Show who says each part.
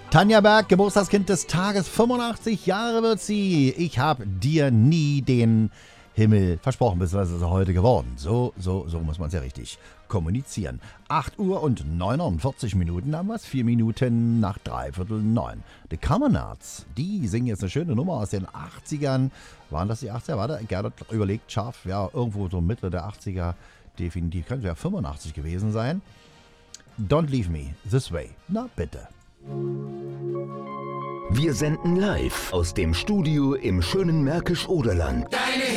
Speaker 1: Tanja Berg, Geburtstagskind des Tages, 85 Jahre wird sie. Ich habe dir nie den Himmel versprochen, beziehungsweise ist er heute geworden. So muss man es ja richtig kommunizieren. 8 Uhr und 49 Minuten haben wir es, 4 Minuten nach 8:45. The Common Arts, die singen jetzt eine schöne Nummer aus den 80ern. Waren das die 80er? Warte, Gernot überlegt scharf, ja, irgendwo so Mitte der 80er, definitiv. Könnte ja 85 gewesen sein. Don't Leave Me This Way. Na bitte.
Speaker 2: Wir senden live aus dem Studio im schönen Märkisch-Oderland.
Speaker 3: Deine